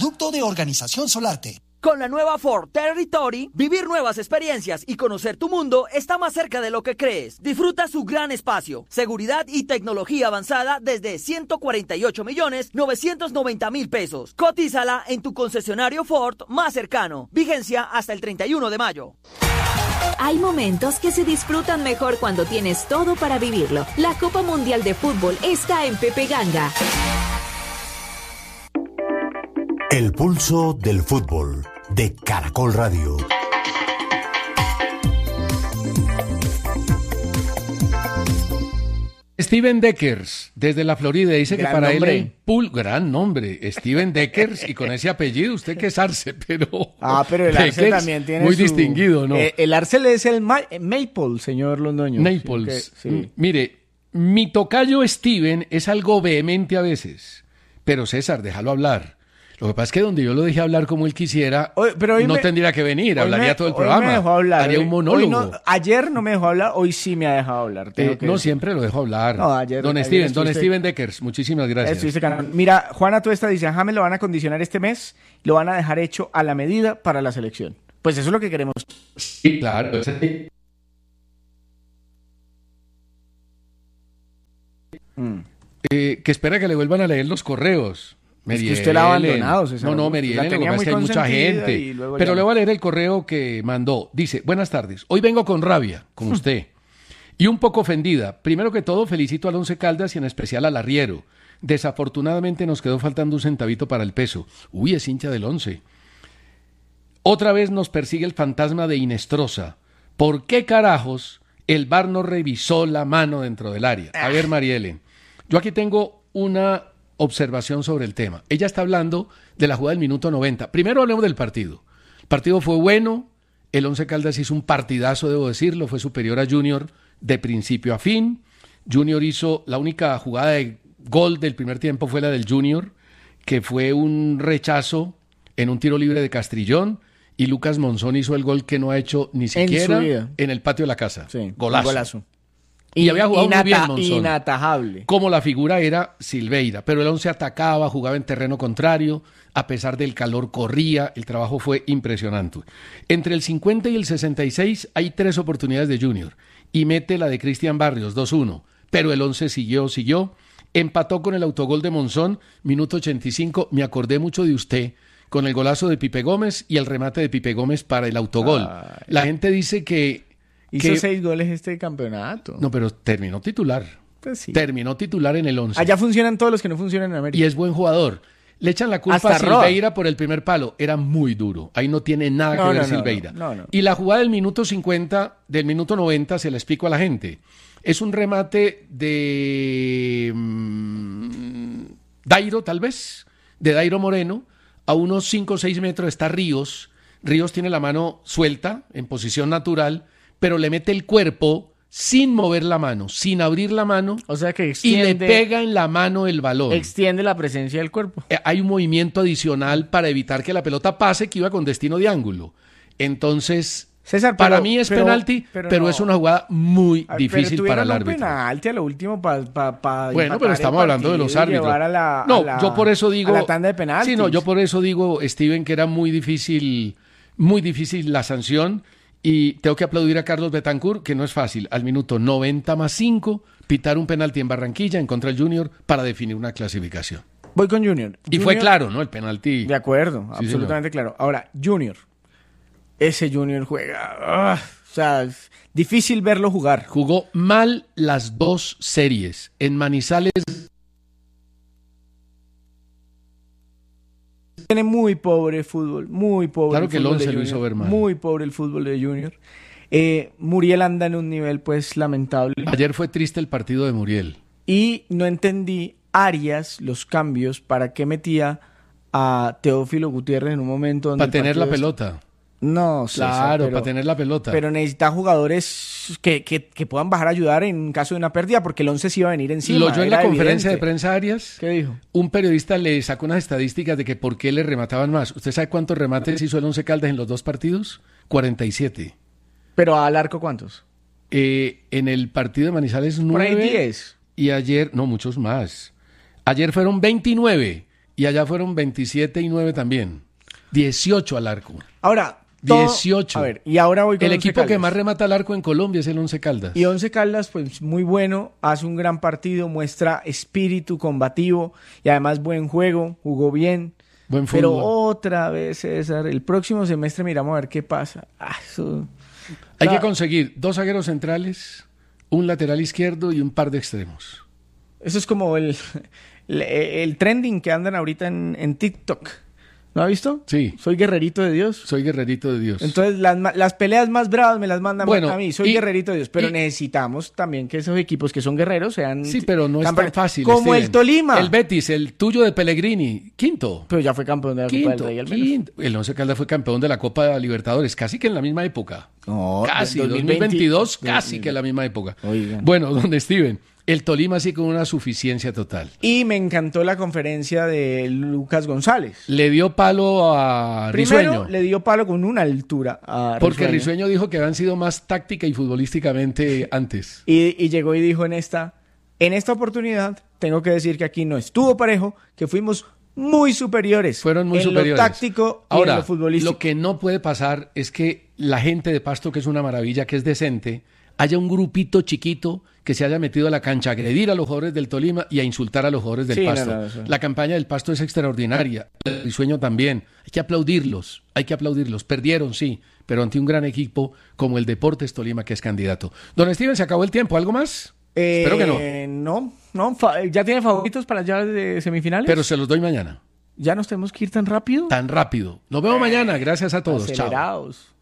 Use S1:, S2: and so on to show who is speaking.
S1: producto de Organización Solarte.
S2: Con la nueva Ford Territory, vivir nuevas experiencias y conocer tu mundo está más cerca de lo que crees. Disfruta su gran espacio, seguridad y tecnología avanzada desde 148.990.000 pesos. Cotízala en tu concesionario Ford más cercano. Vigencia hasta el 31 de mayo.
S3: Hay momentos que se disfrutan mejor cuando tienes todo para vivirlo. La Copa Mundial de Fútbol está en Pepe Ganga.
S4: El pulso del fútbol de Caracol Radio.
S5: Steven Deckers, desde la Florida, dice
S6: Gran
S5: que para
S6: nombre.
S5: él gran nombre, Steven Deckers, y con ese apellido, usted que es Arce, pero...
S6: Pero el Arce
S5: Deckers,
S6: también tiene
S5: muy
S6: su...
S5: distinguido, ¿no?
S6: El Arce es el Maple, señor Londoño.
S5: Naples.
S6: Sí.
S5: Mire, mi tocayo Steven es algo vehemente a veces, pero César, déjalo hablar. Lo que pasa es que donde yo lo dejé hablar como él quisiera, no tendría que venir, hablaría todo el programa.
S6: Me dejó hablar.
S5: Haría un monólogo.
S6: Ayer no me dejó hablar, hoy sí me ha dejado hablar.
S5: No, siempre lo dejo hablar.
S6: No, ayer
S5: Steven Deckers, muchísimas gracias.
S6: Mira, Juana Tuesta dice, a James lo van a condicionar este mes, lo van a dejar hecho a la medida para la selección. Pues eso es lo que queremos.
S5: Sí, claro. Que espera que le vuelvan a leer los correos.
S6: Es que usted la ha abandonado, César.
S5: No, Merielen, lo que pasa es que hay mucha gente. Pero le voy a leer el correo que mandó. Dice, buenas tardes, hoy vengo con rabia, con usted, y un poco ofendida. Primero que todo, felicito al Once Caldas y en especial al Arriero. Desafortunadamente nos quedó faltando un centavito para el peso. Uy, es hincha del Once. Otra vez nos persigue el fantasma de Inestrosa. ¿Por qué carajos el VAR no revisó la mano dentro del área? A ver, Marielen, yo aquí tengo una observación sobre el tema. Ella está hablando de la jugada del minuto 90. Primero hablemos del partido. El partido fue bueno, el Once Caldas hizo un partidazo, debo decirlo, fue superior a Junior de principio a fin. Junior hizo, la única jugada de gol del primer tiempo fue la del Junior, que fue un rechazo en un tiro libre de Castrillón, y Lucas Monzón hizo el gol que no ha hecho ni siquiera en el patio de la casa.
S6: Sí,
S5: golazo. Y había jugado muy bien Monzón.
S6: Inatajable.
S5: Como la figura era Silveira, pero el Once atacaba, jugaba en terreno contrario, a pesar del calor corría, el trabajo fue impresionante. Entre el 50 y el 66 hay 3 oportunidades de Junior, y mete la de Cristian Barrios, 2-1, pero el Once siguió, empató con el autogol de Monzón, minuto 85, me acordé mucho de usted, con el golazo de Pipe Gómez y el remate de Pipe Gómez para el autogol. La gente dice que
S6: hizo 6 goles este campeonato.
S5: No, pero terminó titular.
S6: Pues sí.
S5: Terminó titular en el 11.
S6: Allá funcionan todos los que no funcionan en América.
S5: Y es buen jugador. Le echan la culpa
S6: Hasta
S5: a Silveira por el primer palo. Era muy duro. Ahí no tiene nada que ver Silveira.
S6: No.
S5: Y la jugada del minuto 50, del minuto 90, se la explico a la gente. Es un remate de Dairo, tal vez, de Dairo Moreno. A unos 5 o 6 metros está Ríos. Ríos tiene la mano suelta, en posición natural, pero le mete el cuerpo sin mover la mano, sin abrir la mano,
S6: o sea que extiende,
S5: y le pega en la mano el balón.
S6: Extiende la presencia del cuerpo.
S5: Hay un movimiento adicional para evitar que la pelota pase, que iba con destino de ángulo. Entonces,
S6: César,
S5: para mí es penalti, pero no. Es una jugada muy difícil para el árbitro.
S6: Penalti a lo último para
S5: bueno, pero estamos hablando de los árbitros. Yo por eso digo,
S6: a la tanda de penaltis.
S5: Sí, no, yo por eso digo, Steven, que era muy difícil la sanción. Y tengo que aplaudir a Carlos Betancourt, que no es fácil, al minuto 90+5, pitar un penalti en Barranquilla en contra del Junior para definir una clasificación.
S6: Voy con Junior.
S5: Y fue claro, ¿no? El penalti.
S6: De acuerdo, sí, absolutamente claro. Ahora, Junior. Ese Junior juega. O sea, es difícil verlo jugar.
S5: Jugó mal las 2 series. En Manizales.
S6: Tiene muy pobre fútbol, muy pobre.
S5: Claro que el 11 lo hizo ver mal.
S6: Muy pobre el fútbol de Junior. Muriel anda en un nivel pues lamentable.
S5: Ayer fue triste el partido de Muriel.
S6: Y no entendí Arias los cambios para qué metía a Teófilo Gutiérrez en un momento donde
S5: para tener la pelota.
S6: No, César,
S5: claro, para tener la pelota.
S6: Pero necesita jugadores que puedan bajar a ayudar en caso de una pérdida, porque el 11 sí iba a venir encima.
S5: Lo oyó en la conferencia de prensa Arias.
S6: ¿Qué dijo?
S5: Un periodista le sacó unas estadísticas de que por qué le remataban más. ¿Usted sabe cuántos remates hizo el 11 Caldas en los 2 partidos? 47.
S6: ¿Pero al arco cuántos?
S5: En el partido de Manizales 9.
S6: Por ahí 10.
S5: Y ayer, no, muchos más. Ayer fueron 29. y allá fueron 27-9 también. 18 al arco.
S6: Ahora,
S5: 18.
S6: A ver, y ahora voy con
S5: el
S6: Once
S5: equipo
S6: Caldas.
S5: que más remata al arco en Colombia es el Once Caldas.
S6: Y Once Caldas, pues muy bueno, hace un gran partido, muestra espíritu combativo y además buen juego, jugó bien.
S5: Buen fútbol.
S6: Pero otra vez, César, el próximo semestre miramos a ver qué pasa.
S5: Hay que conseguir 2 zagueros centrales, un lateral izquierdo y un par de extremos.
S6: Eso es como el trending que andan ahorita en TikTok. ¿No ha visto?
S5: Sí.
S6: Soy guerrerito de Dios.
S5: Soy guerrerito de Dios.
S6: Entonces, las peleas más bravas me las mandan a mí. Soy
S5: y,
S6: guerrerito de Dios. Pero necesitamos también que esos equipos que son guerreros sean...
S5: Sí, pero no es tan fácil.
S6: Como Steven. El Tolima.
S5: El Betis, el tuyo de Pellegrini, quinto.
S6: Pero ya fue campeón de la Copa del Rey, al menos.
S5: El Once Caldas fue campeón de la Copa Libertadores, casi que en la misma época.
S6: No,
S5: casi, 2022, casi que en la misma época.
S6: Oigan.
S5: Bueno, don Steven, el Tolima sí con una suficiencia total.
S6: Y me encantó la conferencia de Lucas González.
S5: Le dio palo a Risueño.
S6: Primero le dio palo con una altura a Risueño.
S5: Porque Risueño dijo que habían sido más táctica y futbolísticamente antes.
S6: Y llegó y dijo en esta oportunidad, tengo que decir que aquí no estuvo parejo, que fuimos muy superiores.
S5: Fueron muy superiores.
S6: En lo táctico y en lo futbolístico.
S5: Lo que no puede pasar es que la gente de Pasto, que es una maravilla, que es decente, haya un grupito chiquito que se haya metido a la cancha a agredir a los jugadores del Tolima y a insultar a los jugadores del Pasto.
S6: No.
S5: La campaña del Pasto es extraordinaria, el Risueño también. Hay que aplaudirlos. Perdieron, sí, pero ante un gran equipo como el Deportes Tolima, que es candidato. Don Steven, ¿se acabó el tiempo? ¿Algo más? Espero que no.
S6: No, ¿ya tiene favoritos para las llaves de semifinales?
S5: Pero se los doy mañana.
S6: ¿Ya nos tenemos que ir tan rápido?
S5: Tan rápido. Nos vemos mañana. Gracias a todos.
S6: Acelerados.
S5: Chao.